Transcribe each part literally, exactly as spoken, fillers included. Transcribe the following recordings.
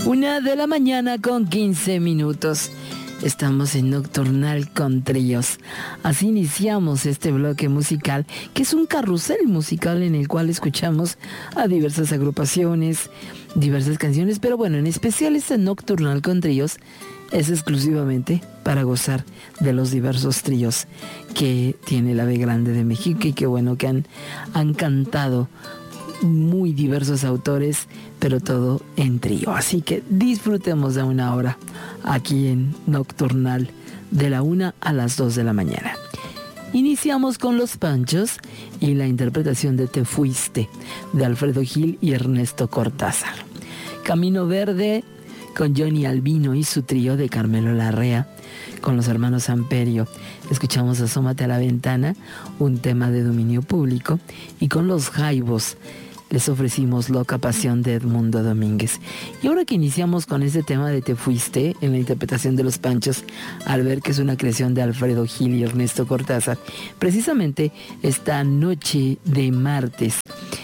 Una de la mañana con quince minutos. Estamos en Nocturnal con Tríos. Así iniciamos este bloque musical, que es un carrusel musical en el cual escuchamos a diversas agrupaciones, diversas canciones, pero bueno, en especial este Nocturnal con Tríos es exclusivamente para gozar de los diversos tríos que tiene la B Grande de México y que bueno, que han, han cantado muy diversos autores, pero todo en trío. Así que disfrutemos de una hora aquí en Nocturnal de la una a las dos de la mañana. Iniciamos con Los Panchos y la interpretación de Te Fuiste de Alfredo Gil y Ernesto Cortázar. Camino Verde con Johnny Albino y su trío de Carmelo Larrea. Con los hermanos Amperio escuchamos Asómate a la Ventana, un tema de dominio público, y con los Jaivos les ofrecimos Loca Pasión de Edmundo Domínguez. Y ahora que iniciamos con ese tema de Te Fuiste, en la interpretación de Los Panchos, al ver que es una creación de Alfredo Gil y Ernesto Cortázar, precisamente esta noche de martes,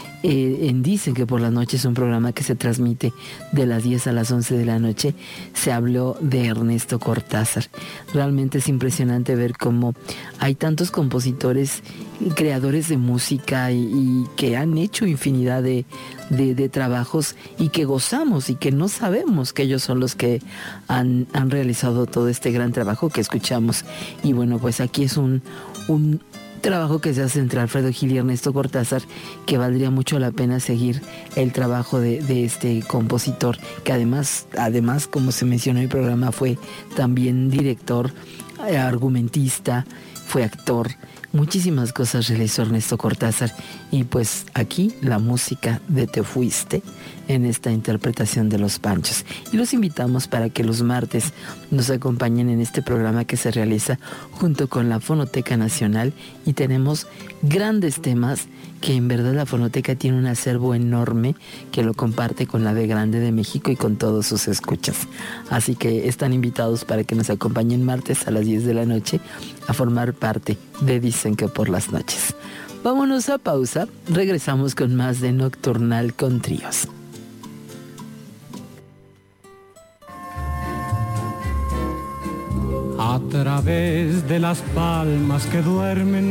Eh, en Dicen que por la noche es un programa que se transmite de las diez a las once de la noche, se habló de Ernesto Cortázar. Realmente es impresionante ver cómo hay tantos compositores y creadores de música y, y que han hecho infinidad de, de, de trabajos y que gozamos y que no sabemos que ellos son los que han, han realizado todo este gran trabajo que escuchamos. Y bueno, pues aquí es un... un trabajo que se hace entre Alfredo Gil y Ernesto Cortázar, que valdría mucho la pena seguir el trabajo de, de este compositor, que además, además, como se mencionó en el programa, fue también director, eh, argumentista, fue actor, muchísimas cosas realizó Ernesto Cortázar. Y pues aquí la música de Te Fuiste en esta interpretación de Los Panchos. Y los invitamos para que los martes nos acompañen en este programa que se realiza junto con la Fonoteca Nacional, y tenemos grandes temas que en verdad la Fonoteca tiene un acervo enorme que lo comparte con la B Grande de México y con todos sus escuchas. Así que están invitados para que nos acompañen martes a las diez de la noche a formar parte de Dicen que por las noches. Vámonos a pausa, regresamos con más de Nocturnal con Tríos. A través de las palmas que duermen